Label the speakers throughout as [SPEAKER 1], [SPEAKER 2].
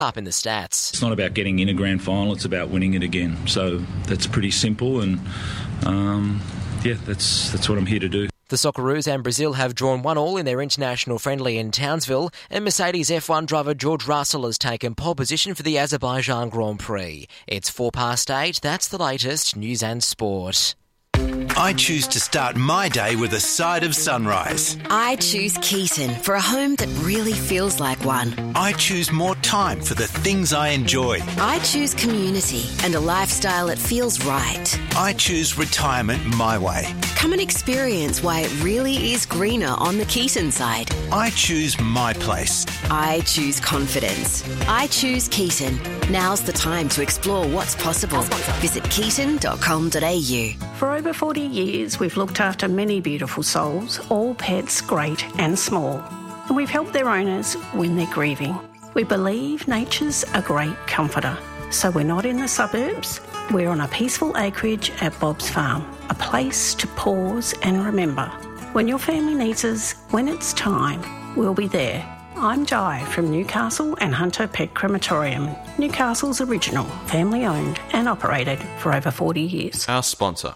[SPEAKER 1] up in the stats.
[SPEAKER 2] It's not about getting in a grand final, it's about winning it again. So that's pretty simple and, that's what I'm here to do.
[SPEAKER 1] The Socceroos and Brazil have drawn 1-1 in their international friendly in Townsville, and Mercedes F1 driver George Russell has taken pole position for the Azerbaijan Grand Prix. It's 8:04. That's the latest news and sport.
[SPEAKER 3] I choose to start my day with a side of sunrise.
[SPEAKER 4] I choose Keaton for a home that really feels like one.
[SPEAKER 3] I choose more time for the things I enjoy.
[SPEAKER 4] I choose community and a lifestyle that feels right.
[SPEAKER 3] I choose retirement my way.
[SPEAKER 4] Come and experience why it really is greener on the Keaton side.
[SPEAKER 3] I choose my place.
[SPEAKER 4] I choose confidence. I choose Keaton. Now's the time to explore what's possible. Visit keaton.com.au.
[SPEAKER 5] For over 40 years, we've looked after many beautiful souls, all pets great and small. And we've helped their owners when they're grieving. We believe nature's a great comforter. So we're not in the suburbs. We're on a peaceful acreage at Bob's Farm, a place to pause and remember. When your family needs us, when it's time, we'll be there. I'm Jai from Newcastle and Hunter Pet Crematorium, Newcastle's original, family-owned and operated for over 40 years.
[SPEAKER 6] Our sponsor.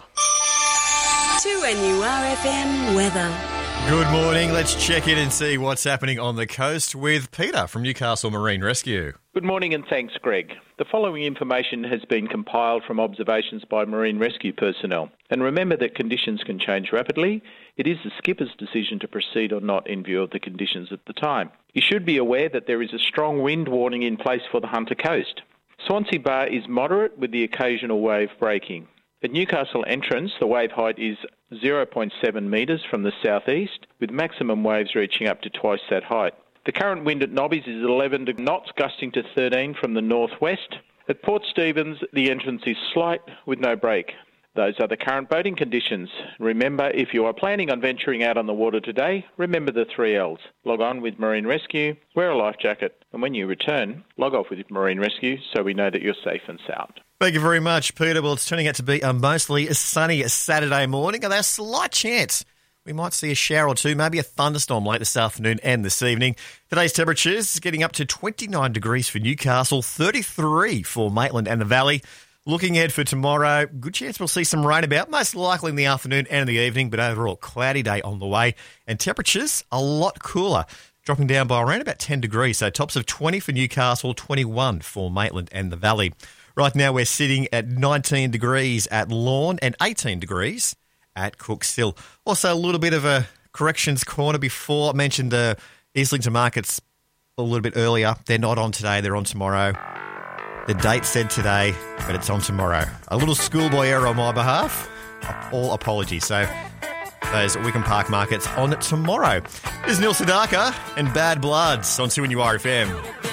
[SPEAKER 4] 2NURFM weather.
[SPEAKER 7] Good morning. Let's check in and see what's happening on the coast with Peter from Newcastle Marine Rescue.
[SPEAKER 8] Good morning and thanks, Greg. The following information has been compiled from observations by Marine Rescue personnel. And remember that conditions can change rapidly. It is the skipper's decision to proceed or not in view of the conditions at the time. You should be aware that there is a strong wind warning in place for the Hunter Coast. Swansea Bar is moderate with the occasional wave breaking. At Newcastle entrance, the wave height is 0.7 metres from the southeast, with maximum waves reaching up to twice that height. The current wind at Nobbies is 11 knots, gusting to 13 from the northwest. At Port Stephens, the entrance is slight with no break. Those are the current boating conditions. Remember, if you are planning on venturing out on the water today, remember the 3 Ls. Log on with Marine Rescue, wear a life jacket, and when you return, log off with Marine Rescue so we know that you're safe and sound.
[SPEAKER 7] Thank you very much, Peter. Well, it's turning out to be a mostly sunny Saturday morning, and there's a slight chance we might see a shower or two, maybe a thunderstorm late this afternoon and this evening. Today's temperatures getting up to 29 degrees for Newcastle, 33 for Maitland and the Valley. Looking ahead for tomorrow, good chance we'll see some rain about, most likely in the afternoon and in the evening, but overall cloudy day on the way. And temperatures a lot cooler, dropping down by around about 10 degrees. So tops of 20 for Newcastle, 21 for Maitland and the Valley. Right now we're sitting at 19 degrees at Lorne and 18 degrees at Cooks Hill. Also a little bit of a corrections corner before. I mentioned the Islington markets a little bit earlier. They're not on today, they're on tomorrow. The date said today, but it's on tomorrow. A little schoolboy error on my behalf. All apologies. So those Wickham Park markets on tomorrow. This is Neil Sedaka and Bad Bloods on 2NURFM.